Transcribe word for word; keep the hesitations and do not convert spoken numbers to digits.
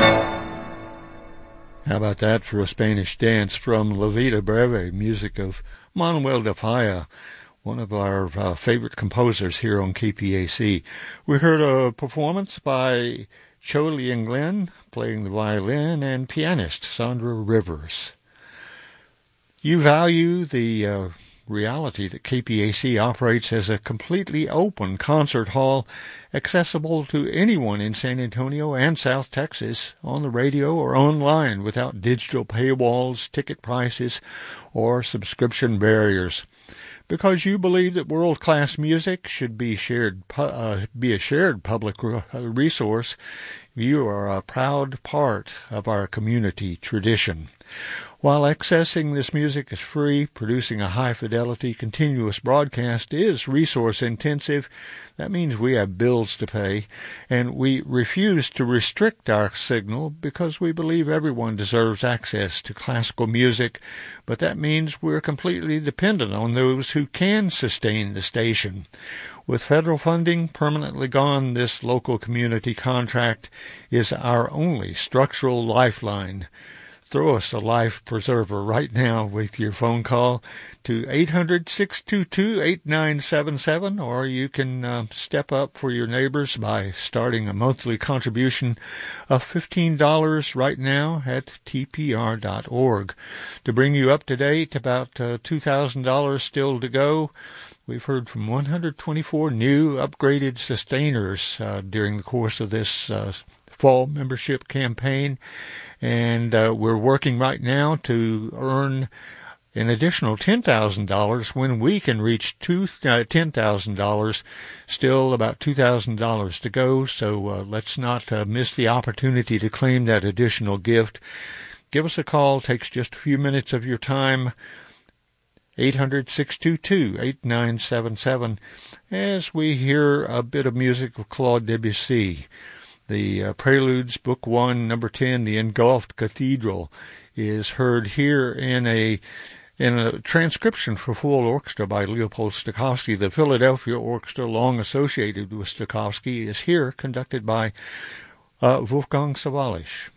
How about that for a Spanish dance from La Vida Breve, music of Manuel de Falla, one of our uh, favorite composers here on K P A C. We heard a performance by Cho Lien Glenn, playing the violin, and pianist Sandra Rivers. You value the uh, reality that K P A C operates as a completely open concert hall accessible to anyone in San Antonio and South Texas on the radio or online without digital paywalls, ticket prices, or subscription barriers. Because you believe that world-class music should be shared, uh, be a shared public resource, you are a proud part of our community tradition. While accessing this music is free, producing a high-fidelity, continuous broadcast is resource-intensive. That means we have bills to pay, and we refuse to restrict our signal because we believe everyone deserves access to classical music, but that means we're completely dependent on those who can sustain the station. With federal funding permanently gone, this local community contract is our only structural lifeline. Throw us a life preserver right now with your phone call to eight hundred, six two two, eight nine seven seven, or you can uh, step up for your neighbors by starting a monthly contribution of fifteen dollars right now at T P R dot org. To bring you up to date, about uh, two thousand dollars still to go. We've heard from one hundred twenty-four new upgraded sustainers uh, during the course of this uh, fall membership campaign, and uh, we're working right now to earn an additional ten thousand dollars when we can reach two, uh, ten thousand dollars. Still about two thousand dollars to go, so uh, let's not uh, miss the opportunity to claim that additional gift. Give us a call. It takes just a few minutes of your time. eight hundred, six two two, eight nine seven seven, as we hear a bit of music of Claude Debussy. The uh, Preludes, Book One, Number Ten, The Engulfed Cathedral, is heard here in a in a transcription for full orchestra by Leopold Stokowski. The Philadelphia Orchestra, long associated with Stokowski, is here conducted by uh, Wolfgang Sawallisch.